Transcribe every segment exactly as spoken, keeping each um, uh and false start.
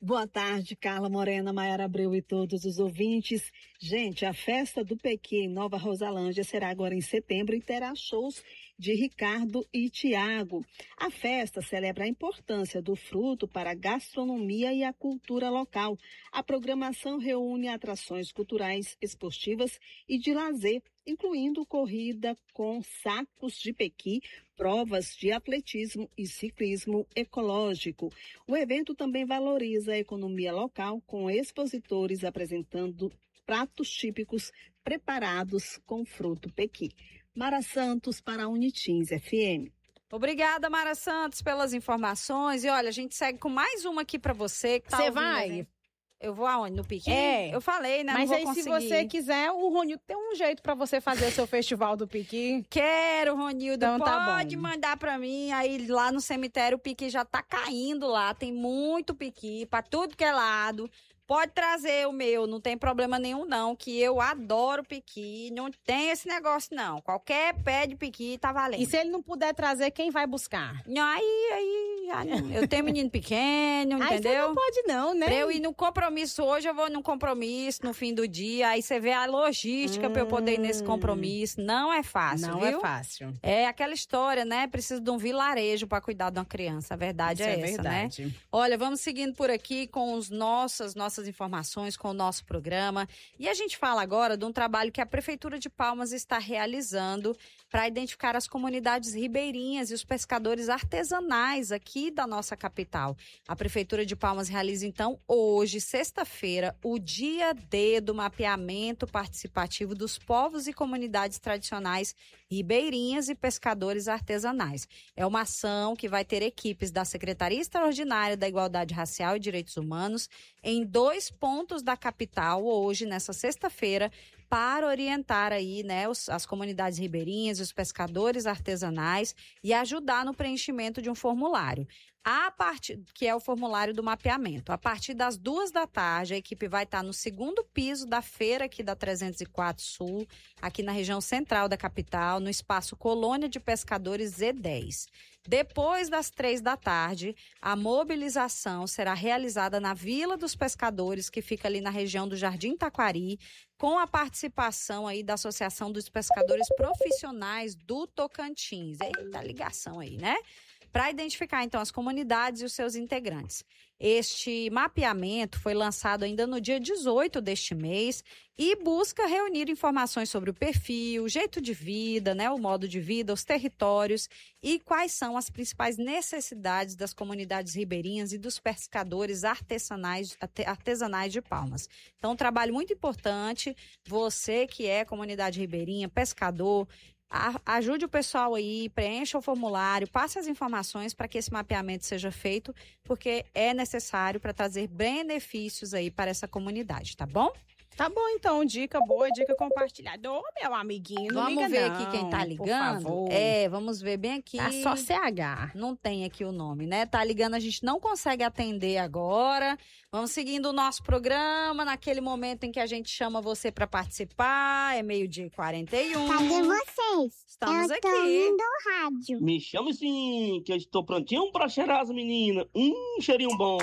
Boa tarde, Carla Morena, Maiara Abreu e todos os ouvintes. Gente, a festa do Pequi em Nova Rosalândia será agora em setembro e terá shows de Ricardo e Tiago. A festa celebra a importância do fruto para a gastronomia e a cultura local. A programação reúne atrações culturais, esportivas e de lazer, incluindo corrida com sacos de pequi, provas de atletismo e ciclismo ecológico. O evento também valoriza a economia local, com expositores apresentando pratos típicos preparados com fruto pequi. Mara Santos para a Unitins F M. Obrigada, Mara Santos, pelas informações. E olha, a gente segue com mais uma aqui para você. Você tá vai? Né? Eu vou aonde? No Piqui? É. Eu falei, né? Mas não aí, vou se conseguir. você quiser, o Ronildo tem um jeito pra você fazer o seu festival do Piqui. Quero, Ronildo. Então, pode tá bom. mandar pra mim. Aí lá no cemitério o Piqui já tá caindo lá. Tem muito Piqui pra tudo que é lado. Pode trazer o meu, não tem problema nenhum não, que eu adoro piqui, não tem esse negócio não. Qualquer pé de piqui tá valendo. E se ele não puder trazer, quem vai buscar? Aí, aí, aí eu tenho menino pequeno, aí entendeu? Aí você não pode não, né? Pra eu ir no compromisso hoje, eu vou num compromisso no fim do dia, aí você vê a logística hum, pra eu poder ir nesse compromisso. Não é fácil, Não viu? é fácil. É aquela história, né? Precisa de um vilarejo pra cuidar de uma criança, a verdade Isso é, é essa, verdade. né? Olha, vamos seguindo por aqui com os nossos, nossas informações, com o nosso programa. E a gente fala agora de um trabalho que a Prefeitura de Palmas está realizando para identificar as comunidades ribeirinhas e os pescadores artesanais aqui da nossa capital. A Prefeitura de Palmas realiza, então, hoje, sexta-feira, o Dia D do mapeamento participativo dos povos e comunidades tradicionais ribeirinhas e pescadores artesanais. É uma ação que vai ter equipes da Secretaria Extraordinária da Igualdade Racial e Direitos Humanos em dois pontos da capital, hoje, nessa sexta-feira, para orientar aí, né, os, as comunidades ribeirinhas e os pescadores artesanais e ajudar no preenchimento de um formulário. A partir, que é o formulário do mapeamento. A partir das duas da tarde, a equipe vai estar no segundo piso da feira aqui da trezentos e quatro Sul, aqui na região central da capital, no espaço Colônia de Pescadores Z dez. Depois das três da tarde, a mobilização será realizada na Vila dos Pescadores, que fica ali na região do Jardim Taquari, com a participação aí da Associação dos Pescadores Profissionais do Tocantins. Eita, ligação aí, né? Para identificar, então, as comunidades e os seus integrantes. Este mapeamento foi lançado ainda no dia dezoito deste mês e busca reunir informações sobre o perfil, o jeito de vida, né, o modo de vida, os territórios e quais são as principais necessidades das comunidades ribeirinhas e dos pescadores artesanais, artesanais de Palmas. Então, um trabalho muito importante. Você que é comunidade ribeirinha, pescador, ajude o pessoal aí, preencha o formulário, passe as informações para que esse mapeamento seja feito, porque é necessário para trazer benefícios aí para essa comunidade, tá bom? Tá bom, então, dica boa, dica compartilhada. Ô, meu amiguinho, não vamos liga ver não, aqui quem tá ligando. por favor. É, vamos ver bem aqui. Tá só C H. Não tem aqui o nome, né? Tá ligando, a gente não consegue atender agora. Vamos seguindo o nosso programa, naquele momento em que a gente chama você para participar. É meio-dia e quarenta e um. Cadê vocês? Estamos eu aqui. Eu tô ouvindo o rádio. Me chama sim, que eu estou prontinho pra cheirar as meninas. Hum, cheirinho bom.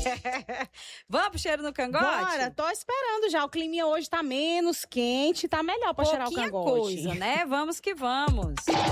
Vamos pro cheiro no cangote? Bora, tô esperando já. O climinha hoje tá menos quente, tá melhor pra cheirar o cangote. Coisa, né? Vamos que vamos.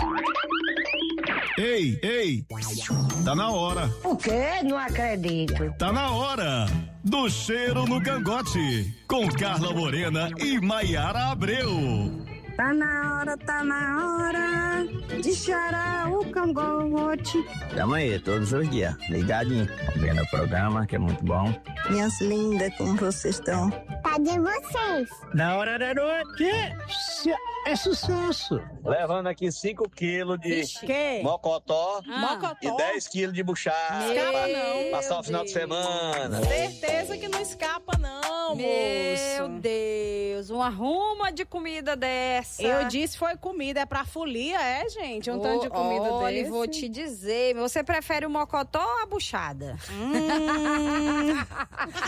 Ei, ei, tá na hora. O quê? Não acredito. Tá na hora do cheiro no cangote, com Carla Morena e Maiara Abreu. Tá na hora, tá na hora de cheirar o cangote. Tamo aí, todos os dias, ligadinho, vendo o programa, que é muito bom. Minhas lindas, como vocês estão? Cadê vocês? Na hora da noite é sucesso. Levando aqui cinco quilos de Ixi, mocotó, ah. mocotó e dez quilos de buchada. Não escapa não. Passar o final de semana. Certeza que não escapa não, Meu moço. Deus, uma ruma de comida dessa. Eu disse foi comida, é pra folia, é, gente? Um oh, tanto de comida olha, desse. Vou te dizer, você prefere o mocotó ou a buchada? Hum.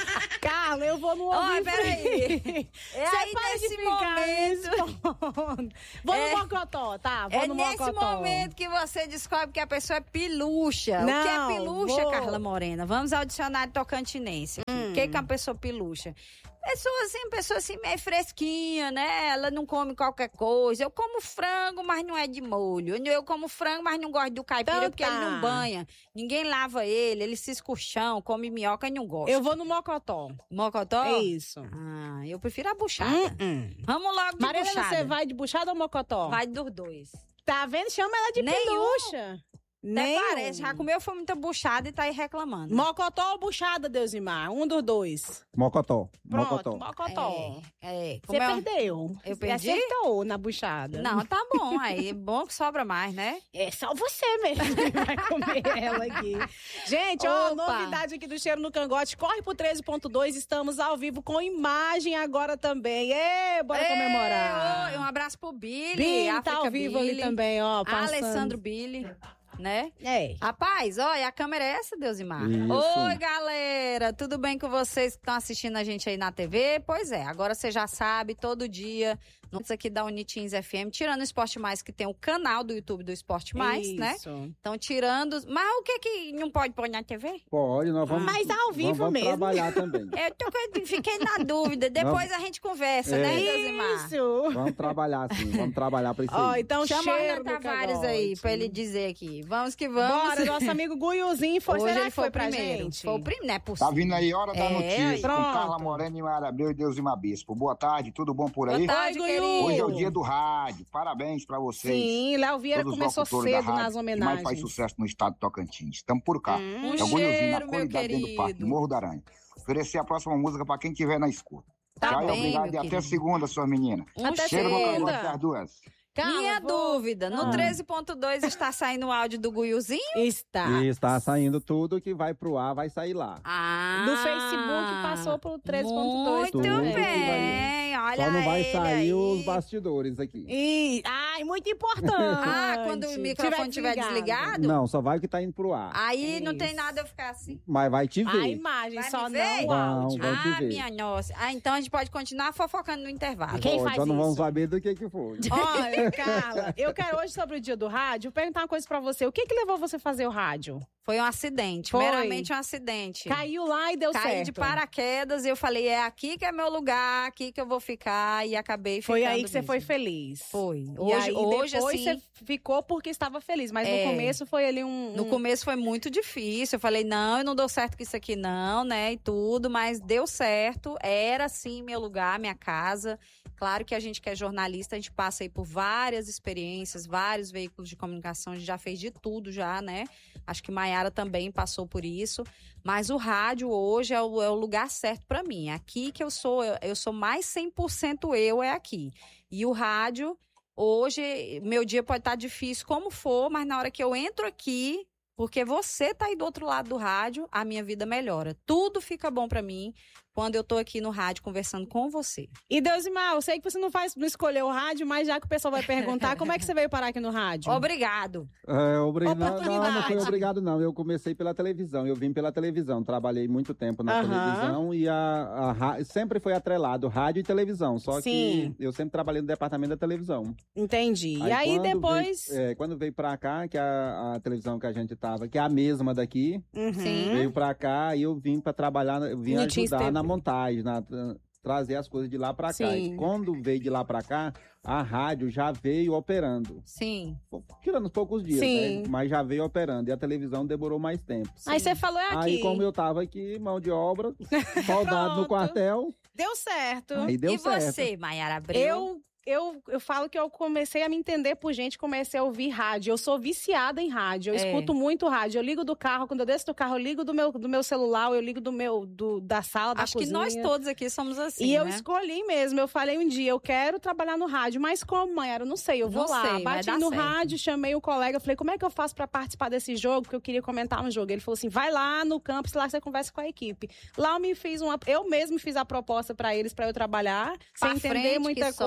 Carla, eu vou no Ó, ouvir peraí. É Você aí para nesse de ficar momento... respondo. Vou É- no mocotó, tá? Vou É no nesse mocotó. momento que você descobre que a pessoa é pilucha. o que é Não, pilucha, vou- Carla Morena? Vamos ao dicionário tocantinense. aqui. Hum. O que, que é uma pessoa pilucha? Pessoa assim, pessoa assim meio fresquinha, né? Ela não come qualquer coisa. Eu como frango, mas não é de molho. Eu como frango, mas não gosto do caipira Então porque tá. ele não banha. Ninguém lava ele, ele se escurchão, come minhoca e não gosta. Eu vou no mocotó. Mocotó? É isso. Ah, eu prefiro a buchada. Hum, hum. Vamos logo de Marilena, buchada. você vai de buchada ou mocotó? Vai dos dois. Tá vendo? Chama ela de Nenhum. pelucha. Até Nenhum. parece, já comeu foi muita buchada e tá aí reclamando. Mocotó ou buchada, Deusimar? Um dos dois. Mocotó. Pronto, Mocotó. mocotó. É, é. Você Como é- perdeu. Eu Você perdi? acertou na buchada. Não, tá bom. Aí é bom que sobra mais, né? É só você mesmo que vai comer ela aqui. Gente, ó, Opa. novidade aqui do Cheiro no Cangote. Corre pro treze ponto dois, estamos ao vivo com imagem agora também. Ê, bora Ê, comemorar. oi, um abraço pro Billy. Billy tá África ao vivo Billy, ali também, ó. Passando. Alessandro Billy, né? É. Rapaz, olha, a câmera é essa, Deusimar? Isso. Oi, galera! Tudo bem com vocês que estão assistindo a gente aí na T V? Pois é, agora você já sabe, todo dia, nós aqui da Unitins F M, tirando o Esporte Mais, que tem o canal do YouTube do Esporte Mais, né? Isso. Então, tirando... Mas o que que não pode pôr na T V? Pode, nós vamos. Mas ao vivo nós vamos mesmo. trabalhar também. Eu tô, com- fiquei na dúvida. Depois a gente conversa, É. né, Deusimar? Isso. Vamos trabalhar sim, vamos trabalhar pra isso Ó, aí. então Chama o cheiro Renan do Tavares Cangote. aí, pra ele dizer aqui. Vamos que vamos. Bora, nosso amigo Guiuzinho foi. Hoje Será ele que foi o pra primeiro. gente? Foi o primeiro, não é Tá possível. vindo aí Hora da É, Notícia, pronto. com Carla Morena e Mara Abreu e Deusimar Bispo. Boa tarde, tudo bom por aí? Boa tarde, Oi, querido. Guiu. Hoje é o dia do rádio, parabéns pra vocês. Sim, Léo Vieira todos os começou locutores da cedo rádio, nas que mais homenagens. faz sucesso no estado de Tocantins. Estamos por cá. Um é o Guiuzinho, cheiro, na meu qualidade dentro do parque, querido. do Morro da Aranha. Oferecer a próxima música pra quem estiver na escuta. Tá Tchau e bem, obrigado meu e até querido. segunda, sua menina. Um Até Cheiro no segunda. cangote das duas. Calma, Minha vou- dúvida, no Ah. treze ponto dois está saindo o áudio do Guiuzinho? Está. E está saindo tudo que vai pro ar, vai sair lá. Ah, Do Facebook passou pro treze ponto dois Muito também. bem, olha Só não vai ele sair aí. os bastidores aqui. E... Ai, muito importante. Ah, quando o microfone estiver desligado? Não, só vai o que tá indo pro ar. Aí não Isso. tem nada eu ficar assim. Mas vai te A ver. imagem, Vai só me não ver? o áudio. Vamos te Ah, ver. minha nossa. Ah, então a gente pode continuar fofocando no intervalo. Quem Pô, faz só não vamos isso? saber do que que foi. Olha, Carla, eu quero hoje sobre o dia do rádio perguntar uma coisa pra você. O que que levou você a fazer o rádio? Foi um acidente, Foi. meramente um acidente. Caiu lá e deu Caí certo. de paraquedas e eu falei, é aqui que é meu lugar, aqui que eu vou ficar e acabei ficando Foi aí que você mesmo. foi feliz. Foi. E Hoje, aí, hoje depois assim, você ficou porque estava feliz, mas É. no começo foi ali um... no um- começo foi muito difícil. Eu falei, não, eu não dou certo com isso aqui não, né, e tudo, mas deu certo. Era, sim, meu lugar, minha casa. Claro que a gente que é jornalista, a gente passa aí por várias experiências, vários veículos de comunicação, a gente já fez de tudo já, né? Acho que Maiara também passou por isso. Mas o rádio hoje é o, é o lugar certo para mim. Aqui que eu sou, eu, eu sou mais cem por cento eu, é aqui. E o rádio, hoje, meu dia pode estar difícil como for, mas na hora que eu entro aqui, porque você tá aí do outro lado do rádio, a minha vida melhora. Tudo fica bom para mim quando eu tô aqui no rádio conversando com você. E Deusimar, eu sei que você não faz, não escolheu o rádio, mas já que o pessoal vai perguntar, como é que você veio parar aqui no rádio? Obrigado. É, obri... não, não, não foi Oportunidade. obrigado, não. Eu comecei pela televisão. Eu vim pela televisão. Trabalhei muito tempo na Aham. televisão e a, a ra- sempre foi atrelado rádio e televisão. Só Sim. que eu sempre trabalhei no departamento da televisão. Entendi. e aí quando depois... Veio, é, quando veio pra cá, que a, a televisão que a gente tava, que é a mesma daqui, Uhum. Sim. veio pra cá e eu vim pra trabalhar, eu vim Unitins ajudar T V. na montagem, na trazer as coisas de lá pra cá. Sim. E quando veio de lá pra cá, a rádio já veio operando. Sim. Tirando uns poucos dias, Sim. né? Mas já veio operando. E a televisão demorou mais tempo. Aí você falou, é aqui. Aí, como eu tava aqui, mão de obra, soldado no Pronto. quartel, Deu certo. aí deu e certo. você, Maiara Abreu? Eu, eu, eu falo que eu comecei a me entender por gente, comecei a ouvir rádio. Eu sou viciada em rádio, eu É. escuto muito rádio. Eu ligo do carro, quando eu desço do carro, eu ligo do meu, do meu celular, eu ligo do meu, do, da sala, da Acho cozinha. que nós todos aqui somos assim, E eu né? escolhi mesmo, eu falei um dia, eu quero trabalhar no rádio, mas como, mãe? Eu não sei, eu vou Não lá. sei, vai Bati dar no certo. rádio, chamei o colega, falei, como é que eu faço pra participar desse jogo? Porque eu queria comentar um jogo. Ele falou assim, vai lá no campus, lá você conversa com a equipe. Lá eu me fiz uma, eu mesmo fiz a proposta pra eles, pra eu trabalhar, Pra sem entender frente, muita que só. coisa, mas eu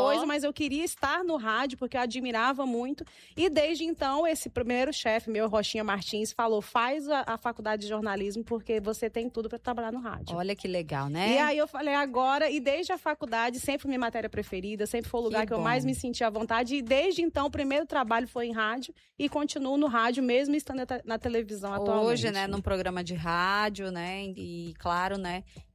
eu queria estar no rádio, porque eu admirava muito. E desde então, esse primeiro chefe meu, Rochinha Martins, falou, faz a, a faculdade de jornalismo, porque você tem tudo para trabalhar no rádio. Olha que legal, né? E aí eu falei, agora, e desde a faculdade, sempre foi minha matéria preferida, sempre foi o lugar que, que eu mais me senti à vontade. E desde então, o primeiro trabalho foi em rádio e continuo no rádio, mesmo estando na televisão atualmente. Hoje, né, num programa de rádio, né, e claro, né,